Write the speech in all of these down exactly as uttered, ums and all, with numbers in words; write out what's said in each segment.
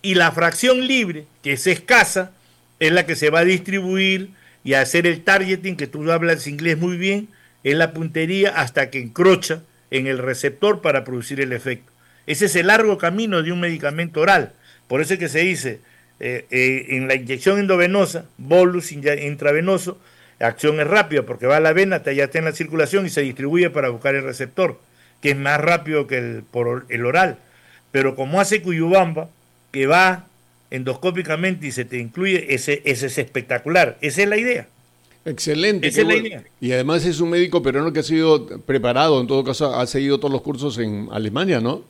y la fracción libre, que es escasa, es la que se va a distribuir y a hacer el targeting, que tú hablas inglés muy bien, es la puntería hasta que encrocha en el receptor para producir el efecto. Ese es el largo camino de un medicamento oral. Por eso es que se dice, eh, eh, en la inyección endovenosa, bolus intravenoso, la acción es rápida porque va a la vena, ya está en la circulación y se distribuye para buscar el receptor, que es más rápido que el, por el oral. Pero como hace Cuyubamba, que va endoscópicamente y se te incluye, ese, ese es espectacular. Esa es la idea. Excelente. Esa es la idea. Y además es un médico peruano que ha sido preparado, en todo caso ha seguido todos los cursos en Alemania, ¿no?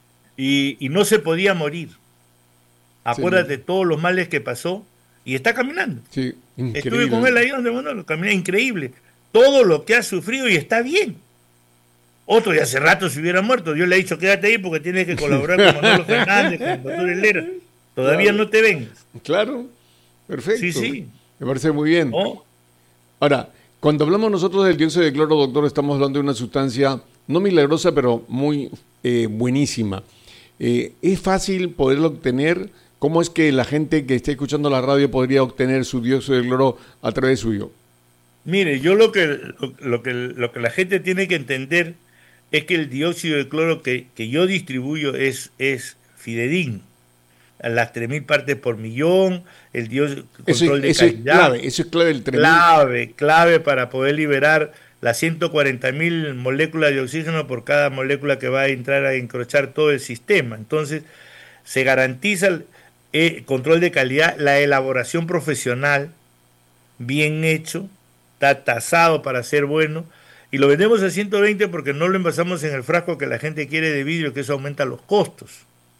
Y, y no se podía morir. Acuérdate sí. todos los males que pasó y está caminando. Sí, increíble. Estuve con él ahí donde Manolo, camina increíble. Todo lo que ha sufrido y está bien. Otro de hace rato se hubiera muerto. Yo le he dicho, quédate ahí porque tienes que colaborar con Manolo Fernández, con el doctor Helera. Todavía claro. no te vengas. Claro, perfecto. Sí, sí. Me parece muy bien. Oh. Ahora, cuando hablamos nosotros del dióxido de cloro, doctor, estamos hablando de una sustancia no milagrosa, pero muy eh, buenísima. Eh, ¿Es fácil poderlo obtener? ¿Cómo es que la gente que esté escuchando la radio podría obtener su dióxido de cloro a través suyo? Mire, yo lo que, lo, lo que, lo que la gente tiene que entender es que el dióxido de cloro que, que yo distribuyo es, es fidedigno. A las tres mil partes por millón, el dióxido, control de eso calidad. Es clave, eso es clave, el tres mil. Clave, clave para poder liberar las ciento cuarenta mil moléculas de oxígeno por cada molécula que va a entrar a encrochar todo el sistema. Entonces, se garantiza el eh, control de calidad, la elaboración profesional, bien hecho, está tasado para ser bueno, y lo vendemos a ciento veinte porque no lo envasamos en el frasco que la gente quiere de vidrio, que eso aumenta los costos.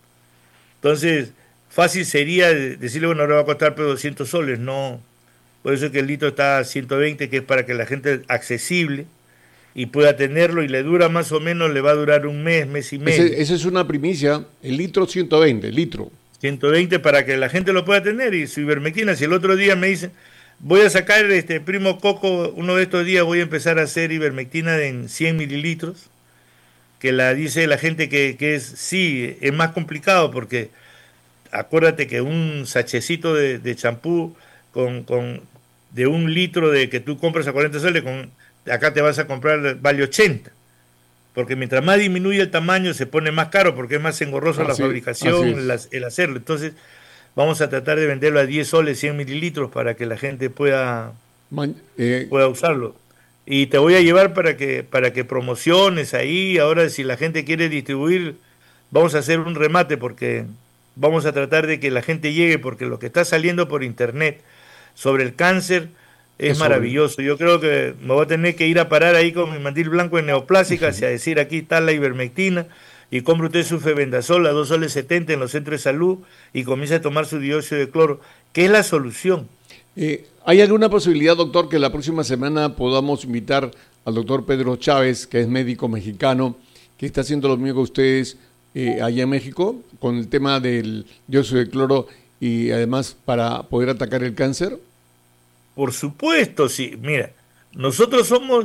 Entonces, fácil sería decirle, bueno, ahora va a costar pero doscientos soles, no. Por eso es que el litro está a ciento veinte, que es para que la gente accesible y pueda tenerlo, y le dura más o menos, le va a durar un mes, mes y medio. Ese, esa es una primicia, el litro ciento veinte, el litro. ciento veinte para que la gente lo pueda tener, y su ivermectina, si el otro día me dicen, voy a sacar este primo Coco, uno de estos días voy a empezar a hacer ivermectina en cien mililitros, que la dice la gente que, que es, sí, es más complicado porque acuérdate que un sachecito de champú con, con de un litro de que tú compras a cuarenta soles, con, acá te vas a comprar, vale ochenta. Porque mientras más disminuye el tamaño, se pone más caro porque es más engorroso la fabricación, la, el hacerlo. Entonces, vamos a tratar de venderlo a diez soles, cien mililitros, para que la gente pueda, Man, eh, pueda usarlo. Y te voy a llevar para que, para que promociones ahí. Ahora, si la gente quiere distribuir, vamos a hacer un remate porque vamos a tratar de que la gente llegue, porque lo que está saliendo por internet sobre el cáncer es Eso maravilloso. Yo creo que me voy a tener que ir a parar ahí con mi mandil blanco en neoplásicas y a decir, aquí está la ivermectina, y compre usted su febendazol a dos soles setenta en los centros de salud y comienza a tomar su dióxido de cloro, que es la solución. Eh, ¿Hay alguna posibilidad, doctor, que la próxima semana podamos invitar al doctor Pedro Chávez, que es médico mexicano, que está haciendo lo mismo que ustedes eh, allá en México, con el tema del dióxido de cloro y además para poder atacar el cáncer? Por supuesto, sí. Mira, nosotros somos,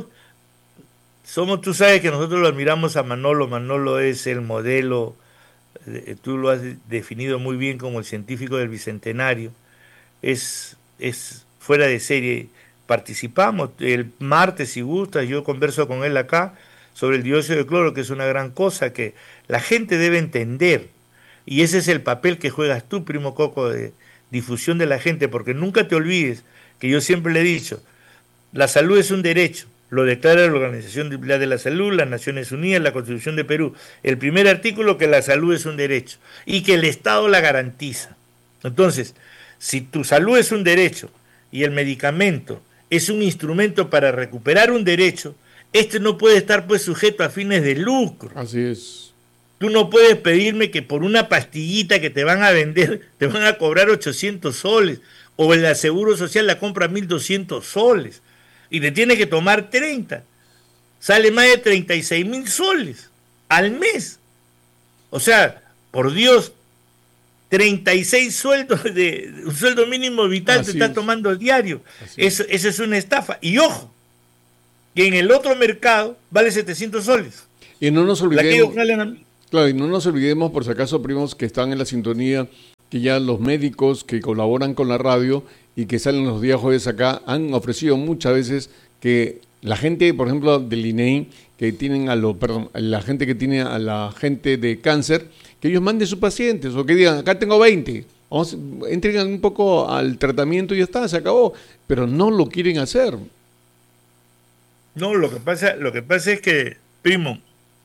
somos, tú sabes que nosotros lo admiramos a Manolo. Manolo es el modelo, eh, tú lo has definido muy bien como el científico del Bicentenario. Es, es fuera de serie. Participamos el martes, si gustas, yo converso con él acá sobre el dióxido de cloro, que es una gran cosa que la gente debe entender. Y ese es el papel que juegas tú, primo Coco, de difusión de la gente, porque nunca te olvides que yo siempre le he dicho, la salud es un derecho, lo declara la Organización Mundial de la Salud, las Naciones Unidas, la Constitución de Perú, el primer artículo, que la salud es un derecho y que el Estado la garantiza. Entonces, si tu salud es un derecho y el medicamento es un instrumento para recuperar un derecho, este no puede estar pues sujeto a fines de lucro. Así es. Tú no puedes pedirme que por una pastillita que te van a vender, te van a cobrar ochocientos soles, o el Seguro Social la compra mil doscientos soles, y te tienes que tomar treinta. Sale más de treinta y seis mil soles al mes. O sea, por Dios, treinta y seis sueldos de un sueldo mínimo vital Así te estás es. tomando diario. Eso, eso es una estafa. Y ojo, que en el otro mercado vale setecientos soles. Y no nos olvidemos, claro, y no nos olvidemos, por si acaso, primos que están en la sintonía, que ya los médicos que colaboran con la radio y que salen los días jueves acá han ofrecido muchas veces que la gente, por ejemplo, del I N E I, que tienen a lo, perdón, la gente que tiene a la gente de cáncer, que ellos manden sus pacientes o que digan, acá tengo veinte, vamos, entreguen un poco al tratamiento y ya está, se acabó, pero no lo quieren hacer. No, lo que pasa, lo que pasa es que, primo,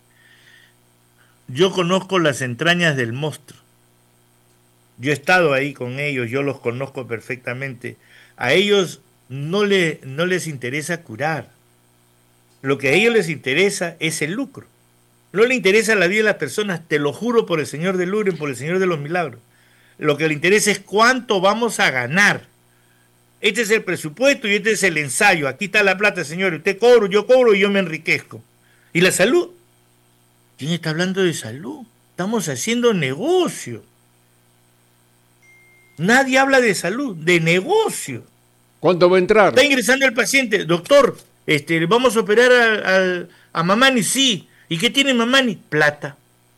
yo conozco las entrañas del monstruo. Yo he estado ahí con ellos, yo los conozco perfectamente. A ellos no, le, no les interesa curar. Lo que a ellos les interesa es el lucro. No les interesa la vida de las personas, te lo juro por el Señor de Lourdes, por el Señor de los Milagros. Lo que le interesa es cuánto vamos a ganar. Este es el presupuesto y este es el ensayo. Aquí está la plata, señor. Usted cobra, yo cobro y yo me enriquezco. ¿Y la salud? ¿Quién está hablando de salud? Estamos haciendo negocio. Nadie habla de salud, de negocio. ¿Cuánto va a entrar? Está ingresando el paciente. Doctor, este, vamos a operar a, a, a Mamani, sí. ¿Y qué tiene Mamani? Plata.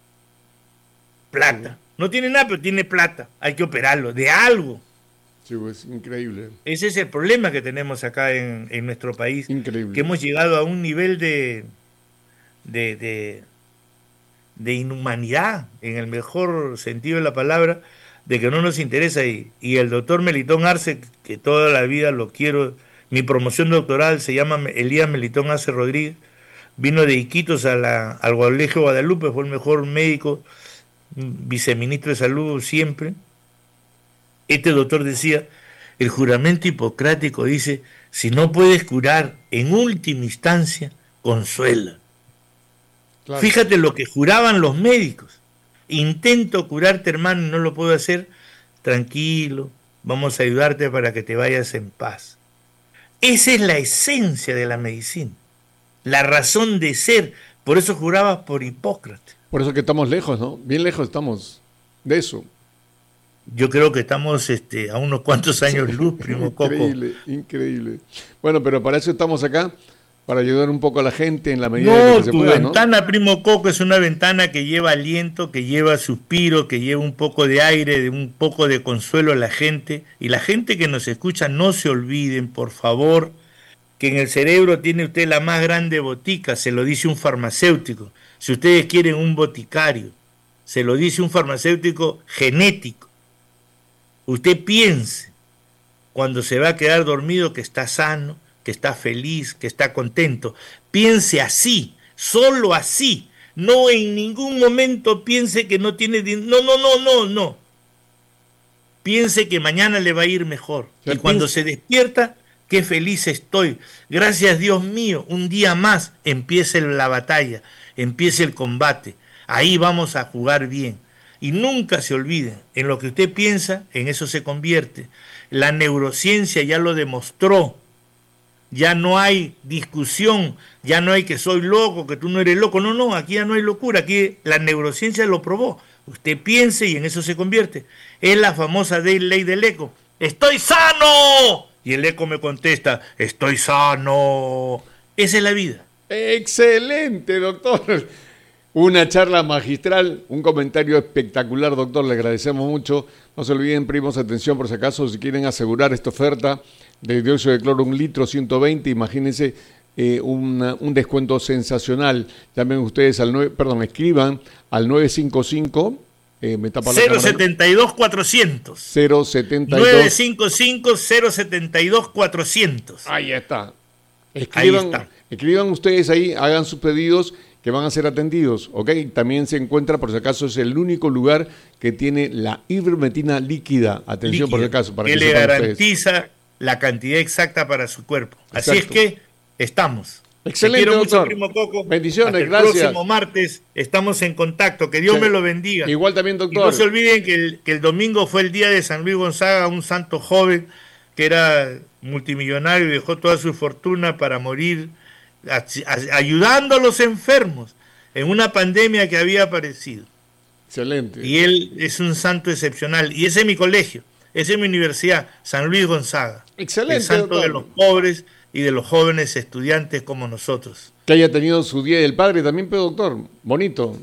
Plata. No tiene nada, pero tiene plata. Hay que operarlo, de algo. Sí, pues, increíble. Ese es el problema que tenemos acá en, en nuestro país. Increíble. Que hemos llegado a un nivel de, de, de, de inhumanidad, en el mejor sentido de la palabra, de que no nos interesa. Y, y el doctor Melitón Arce, que toda la vida lo quiero, mi promoción doctoral se llama Elías Melitón Arce Rodríguez, vino de Iquitos a la, al Colegio Guadalupe, fue el mejor médico, viceministro de salud siempre. Este doctor decía, el juramento hipocrático dice, si no puedes curar en última instancia, consuela. Claro. Fíjate lo que juraban los médicos. Intento curarte, hermano, y no lo puedo hacer. Tranquilo, vamos a ayudarte para que te vayas en paz. Esa es la esencia de la medicina, la razón de ser. Por eso juraba por Hipócrates. Por eso que estamos lejos, ¿no? Bien lejos estamos de eso. Yo creo que estamos este, a unos cuantos años luz, primo Coco. Increíble, increíble. Bueno, pero para eso estamos acá, para ayudar un poco a la gente en la medida no, de que se tu pueda, ventana, ¿no? primo Coco, es una ventana que lleva aliento, que lleva suspiro, que lleva un poco de aire, de un poco de consuelo a la gente. Y la gente que nos escucha, no se olviden, por favor, que en el cerebro tiene usted la más grande botica, se lo dice un farmacéutico. Si ustedes quieren un boticario, se lo dice un farmacéutico genético. Usted piense, cuando se va a quedar dormido, que está sano, que está feliz, que está contento. Piense así, solo así. No en ningún momento piense que no tiene dinero. No, no, no, no, no. Piense que mañana le va a ir mejor. Y cuando se despierta, qué feliz estoy. Gracias, Dios mío, un día más empiece la batalla, empiece el combate. Ahí vamos a jugar bien. Y nunca se olviden, en lo que usted piensa, en eso se convierte. La neurociencia ya lo demostró. Ya no hay discusión, ya no hay que soy loco, que tú no eres loco. No, no, aquí ya no hay locura, aquí la neurociencia lo probó. Usted piense y en eso se convierte. Es la famosa ley del eco. ¡Estoy sano! Y el eco me contesta, estoy sano. Esa es la vida. Excelente, doctor. Una charla magistral, un comentario espectacular, doctor, le agradecemos mucho. No se olviden, primos, atención por si acaso, si quieren asegurar esta oferta de dióxido de cloro, un litro, ciento veinte, imagínense eh, una, un descuento sensacional. Llamen ustedes al nueve, perdón, escriban al nueve cinco cinco, eh, me tapa la cero setenta y dos cuatrocientos. cero setenta y dos. nueve cinco cinco, cero setenta y dos cuatrocientos. Ahí está. Escriban, ahí está. Escriban ustedes ahí, hagan sus pedidos, que van a ser atendidos, ¿ok? También se encuentra, por si acaso, es el único lugar que tiene la ivermectina líquida. Atención, líquida, por si acaso, para que, que le garantiza ustedes la cantidad exacta para su cuerpo. Exacto. Así es que estamos. Excelente, Te quiero doctor. mucho, primo Coco. Bendiciones, Hasta el gracias. El próximo martes estamos en contacto. Que Dios sí. me lo bendiga. Igual también, doctor. Y no se olviden que el, que el domingo fue el día de San Luis Gonzaga, un santo joven que era multimillonario y dejó toda su fortuna para morir ayudando a los enfermos en una pandemia que había aparecido. Excelente. Y él es un santo excepcional. Y ese es mi colegio, esa es mi universidad, San Luis Gonzaga. Excelente. El santo doctor. de los pobres y de los jóvenes estudiantes como nosotros. Que haya tenido su Día del Padre también, pero doctor, bonito.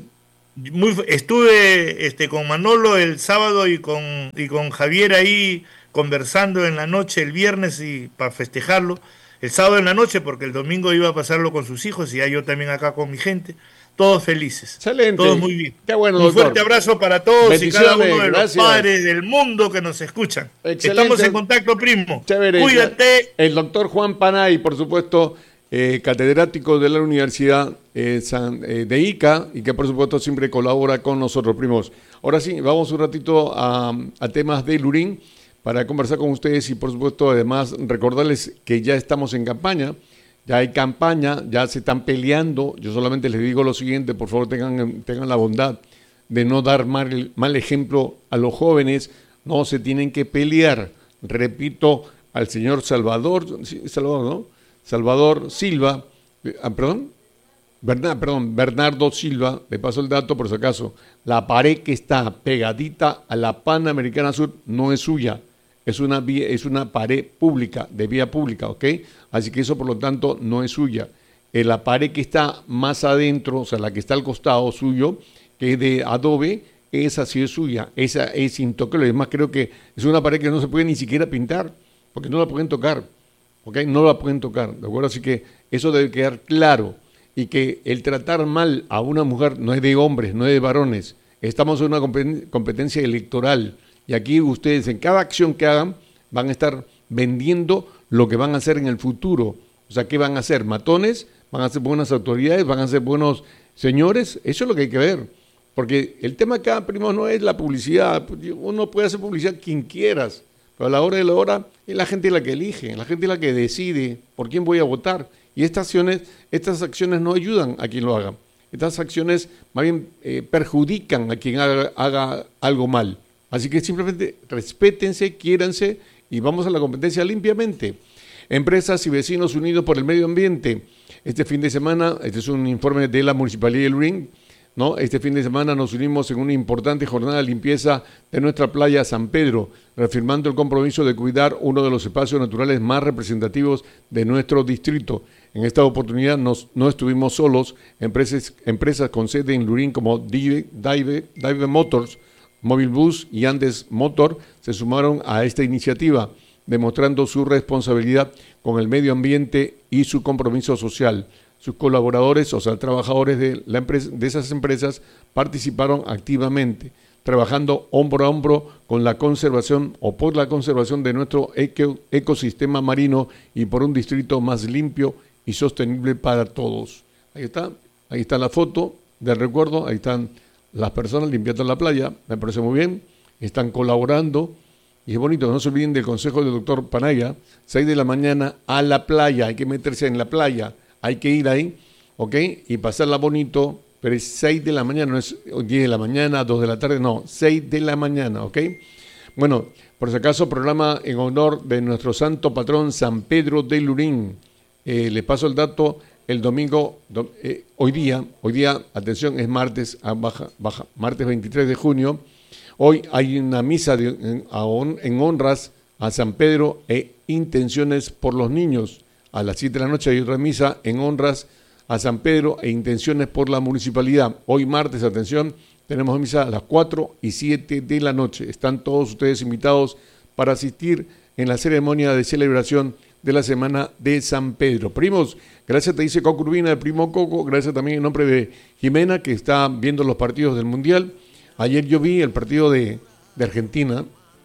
Muy, estuve este, con Manolo el sábado y con, y con Javier ahí conversando en la noche el viernes y para festejarlo. El sábado en la noche porque el domingo iba a pasarlo con sus hijos y ya yo también acá con mi gente. Todos felices. Excelente. Todos muy bien. Qué bueno, Un doctor. fuerte abrazo para todos y cada uno de gracias. los padres del mundo que nos escuchan. Excelente. Estamos en contacto, primo. Chévere. Cuídate. El doctor Juan Panay, por supuesto, eh, catedrático de la Universidad eh, San, eh, de Ica y que por supuesto siempre colabora con nosotros, primos. Ahora sí, vamos un ratito a, a temas de Lurín para conversar con ustedes y por supuesto además recordarles que ya estamos en campaña. Ya hay campaña, ya se están peleando. Yo solamente les digo lo siguiente, por favor tengan, tengan la bondad de no dar mal, mal ejemplo a los jóvenes. No se tienen que pelear. Repito, al señor Salvador, Salvador, ¿no? Salvador Silva, ah, perdón, Bernard, perdón, Bernardo Silva, le paso el dato por si acaso. La pared que está pegadita a la Panamericana Sur no es suya. Es una, vía, es una pared pública, de vía pública, ¿ok? Así que eso, por lo tanto, no es suya. Eh, la pared que está más adentro, o sea, la que está al costado suyo, que es de adobe, esa sí es suya, esa es intocable. Es más, creo que es una pared que no se puede ni siquiera pintar, porque no la pueden tocar, ¿ok? No la pueden tocar, ¿de acuerdo? Así que eso debe quedar claro. Y que el tratar mal a una mujer no es de hombres, no es de varones. Estamos en una competencia electoral. Y aquí ustedes en cada acción que hagan van a estar vendiendo lo que van a hacer en el futuro. O sea, ¿qué van a hacer? ¿Matones? ¿Van a ser buenas autoridades? ¿Van a ser buenos señores? Eso es lo que hay que ver. Porque el tema acá, primo, no es la publicidad. Uno puede hacer publicidad quien quieras, pero a la hora de la hora es la gente la que elige, la gente la que decide por quién voy a votar. Y estas acciones, estas acciones no ayudan a quien lo haga. Estas acciones más bien eh, perjudican a quien haga, haga algo mal. Así que simplemente respétense, quiéranse y vamos a la competencia limpiamente. Empresas y vecinos unidos por el medio ambiente. Este fin de semana, este es un informe de la Municipalidad de Lurín, ¿no? Este fin de semana nos unimos en una importante jornada de limpieza de nuestra playa San Pedro, reafirmando el compromiso de cuidar uno de los espacios naturales más representativos de nuestro distrito. En esta oportunidad nos, no estuvimos solos. Empresas, empresas con sede en Lurín como Dive, Dive, Dive Motors, Movilbus y Andes Motor se sumaron a esta iniciativa, demostrando su responsabilidad con el medio ambiente y su compromiso social. Sus colaboradores, o sea, trabajadores de, la empresa, de esas empresas, participaron activamente, trabajando hombro a hombro con la conservación o por la conservación de nuestro eco, ecosistema marino y por un distrito más limpio y sostenible para todos. Ahí está, ahí está la foto del recuerdo, ahí están las personas limpiando la playa, me parece muy bien, están colaborando y es bonito. No se olviden del consejo del doctor Panaya, seis de la mañana a la playa, hay que meterse en la playa, hay que ir ahí, ¿ok? Y pasarla bonito, pero es seis de la mañana, no es diez de la mañana, dos de la tarde, no, seis de la mañana, ¿ok? Bueno, por si acaso, programa en honor de nuestro santo patrón San Pedro de Lurín. Eh, les paso el dato. El domingo, do, eh, hoy día, hoy día, atención, es martes, ah, baja, baja, martes veintitrés de junio. Hoy hay una misa de, en, en honras a San Pedro e intenciones por los niños. A las siete de la noche hay otra misa en honras a San Pedro e intenciones por la municipalidad. Hoy martes, atención, tenemos misa a las cuatro y siete de la noche. Están todos ustedes invitados para asistir en la ceremonia de celebración de la semana de San Pedro. Primos, gracias te dice Coco Urbina, el primo Coco, gracias también en nombre de Jimena, que está viendo los partidos del Mundial. Ayer yo vi el partido de, de Argentina,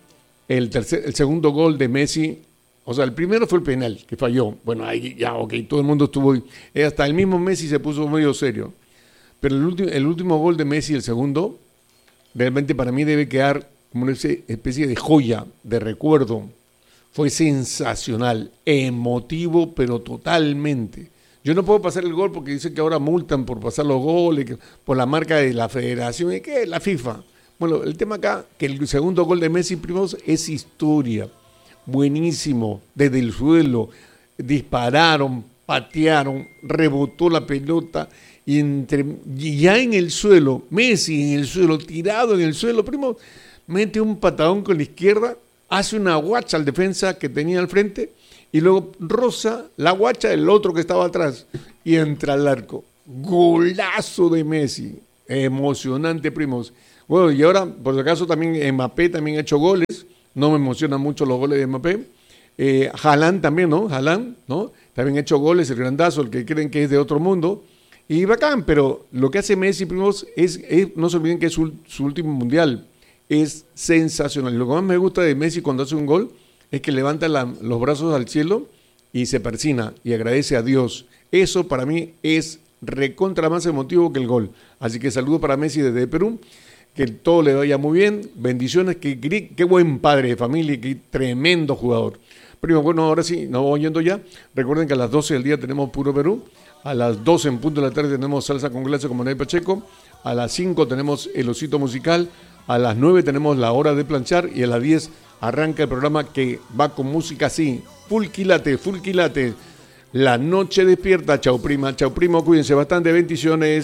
el, tercer, el segundo gol de Messi, o sea, el primero fue el penal, que falló. Bueno, ahí ya, ok, todo el mundo estuvo, eh, hasta el mismo Messi se puso medio serio. Pero el, ulti, el último gol de Messi, el segundo, realmente para mí debe quedar como una especie de joya, de recuerdo. Fue sensacional, emotivo, pero totalmente. Yo no puedo pasar el gol porque dicen que ahora multan por pasar los goles, por la marca de la federación, ¿y qué? La FIFA. Bueno, el tema acá, que el segundo gol de Messi, primos, es historia. Buenísimo, desde el suelo, dispararon, patearon, rebotó la pelota, y, entre, y ya en el suelo, Messi en el suelo, tirado en el suelo, primo, mete un patadón con la izquierda, hace una guacha al defensa que tenía al frente y luego roza la guacha del otro que estaba atrás y entra al arco. Golazo de Messi. Emocionante, primos. Bueno, y ahora, por si acaso, también Mbappé también ha hecho goles. No me emocionan mucho los goles de Mbappé. Eh, Haaland también, ¿no? Haaland, ¿no? También ha hecho goles, el grandazo, el que creen que es de otro mundo. Y bacán, pero lo que hace Messi, primos, es, es no se olviden que es su, su último mundial. Es sensacional. Lo que más me gusta de Messi cuando hace un gol es que levanta la, los brazos al cielo y se persina y agradece a Dios. Eso para mí es recontra más emotivo que el gol. Así que saludo para Messi desde Perú, que todo le vaya muy bien, bendiciones, que, que, qué buen padre de familia, qué tremendo jugador. Primo, bueno, ahora sí, nos vamos yendo ya. Recuerden que a las doce del día tenemos Puro Perú, a las doce en punto de la tarde tenemos Salsa con Glace con Manuel Pacheco, a las cinco tenemos El Osito Musical, a las nueve tenemos La Hora de Planchar y a las diez arranca el programa que va con música así, full quilate, full quilate. La noche despierta. Chau prima, chau primo, cuídense bastante, bendiciones.